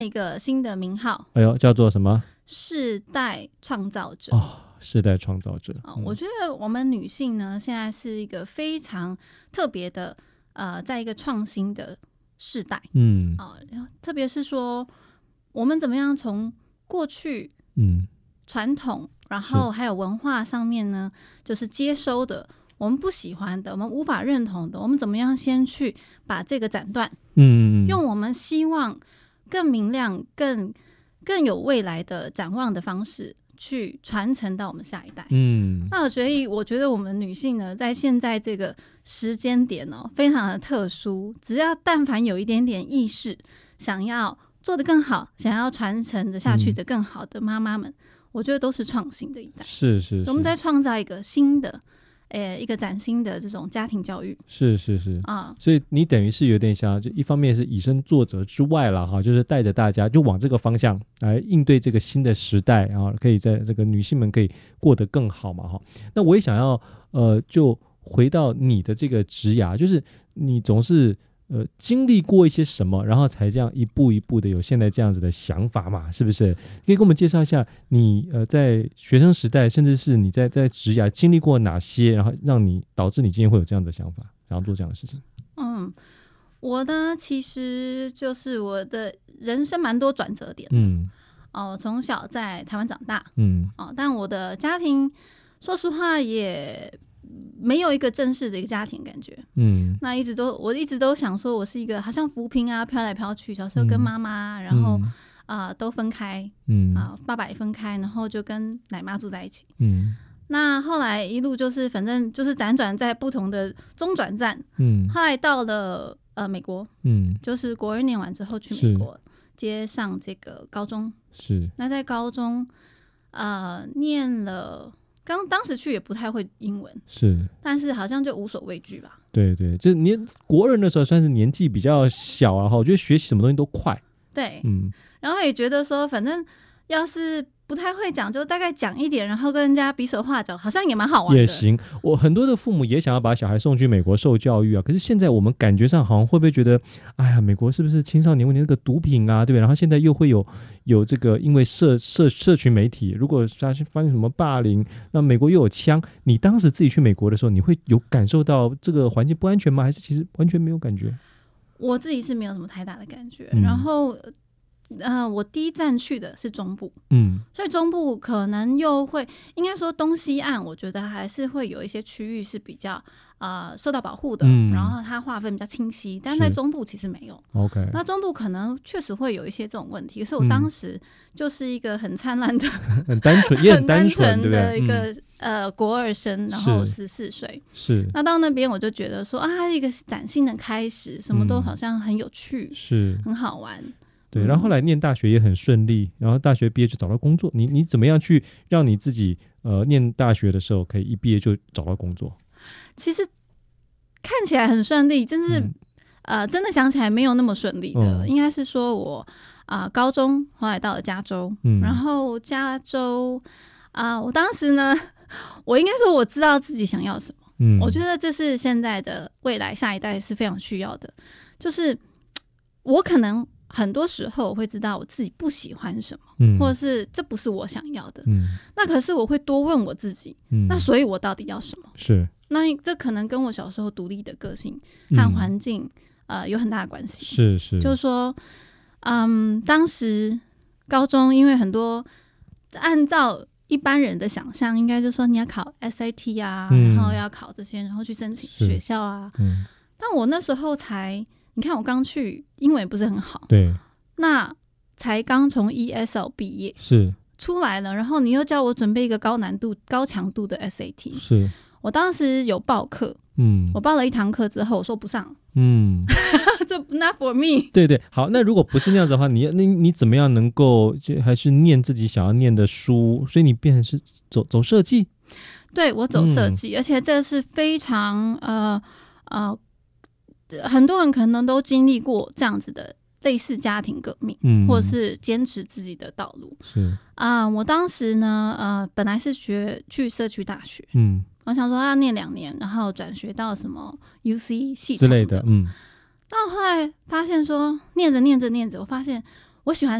一个新的名号， 哎呦，叫做什么？ 世代创造者。 世代创造者。 我觉得我们女性呢，现在是一个非常特别的，在一个创新的世代。特别是说，我们怎么样从过去传统，然后还有文化上面呢，就是接收的。我们不喜欢的，我们无法认同的，我们怎么样先去把这个斩断？用我们希望更明亮、更有未来的展望的方式去传承到我们下一代。那我觉得我们女性呢，在现在这个时间点非常的特殊，只要但凡有一点点意识，想要做得更好，想要传承的下去的更好的妈妈们，我觉得都是创新的一代。 是我们在创造一个新的。一个崭新的这种家庭教育。是所以你等于是有点像，就一方面是以身作则之外啦，就是带着大家就往这个方向来应对这个新的时代，可以在这个女性们可以过得更好嘛。那我也想要就回到你的这个职涯，就是你总是经历过一些什么，然后才这样一步一步的有现在这样子的想法嘛，是不是？可以跟我们介绍一下你在学生时代，甚至是你在职涯经历过哪些，然后让你导致你今天会有这样的想法，然后做这样的事情。 我呢，其实就是我的人生蛮多转折点。从小在台湾长大。但我的家庭，说实话也没有一个正式的一个家庭感觉。那我一直都想说我是一个好像浮萍啊，飘来飘去，小时候跟妈妈然后都分开。爸爸也分开，然后就跟奶妈住在一起。那后来一路就是反正就是辗转在不同的中转站。后来到了美国。就是国2念完之后去美国接上这个高中。那在高中念了，当时去也不太会英文。但是好像就无所畏惧吧。 对，就是国人的时候算是年纪比较小啊，我觉得学习什么东西都快。 对。然后也觉得说反正要是不太会讲，就大概讲一点，然后跟人家比手画脚，好像也蛮好玩的。 也行，我很多的父母也想要把小孩送去美国受教育啊，可是现在我们感觉上好像会不会觉得，哎呀，美国是不是青少年问题那个毒品啊，对不对？然后现在又会有这个，因为社群媒体，如果发生什么霸凌，那美国又有枪，你当时自己去美国的时候，你会有感受到这个环境不安全吗？还是其实完全没有感觉？ 我自己是没有什么太大的感觉。然后我第一站去的是中部。所以中部可能又会应该说东西岸，我觉得还是会有一些区域是比较受到保护的。然后它划分比较清晰，但在中部其实没有。 OK， 那中部可能确实会有一些这种问题，可是我当时就是一个很灿烂的很单纯也很单纯的一个国2生，然后14岁。那到那边我就觉得说一个崭新的开始，什么都好像很有趣，很好玩。 对，然后后来念大学也很顺利，然后大学毕业就找到工作。你怎么样去让你自己念大学的时候可以一毕业就找到工作？ 其实看起来很顺利，真的想起来没有那么顺利的。应该是说我高中后来到了加州。然后加州我当时呢，我应该说我知道自己想要什么。我觉得这是现在的未来下一代是非常需要的，就是我可能很多时候我会知道我自己不喜欢什么，或者是这不是我想要的。那可是我会多问我自己，那所以我到底要什么？那这可能跟我小时候独立的个性和环境有很大的关系。就是说当时高中因为很多按照一般人的想象，应该就是说你要考 SAT 啊，然后要考这些，然后去申请学校啊。但我那时候你看我刚去，英文也不是很好。 对。 那才刚从 ESL 毕业。出来了，然后你又叫我准备一个高难度、高强度的 SAT。我当时有报课。我报了1堂课之后，我说不上。这 not for me。 对，好，那如果不是那样子的话，你怎么样能够还是念自己想要念的书？所以你变成是走设计？ 对，我走设计，而且这是非常很多人可能都经历过这样子的类似家庭革命，或者是坚持自己的道路。我当时呢本来是去社区大学。我想说要念2年，然后转学到什么 UC 系统的之类的。但我后来发现说念着，我发现我喜欢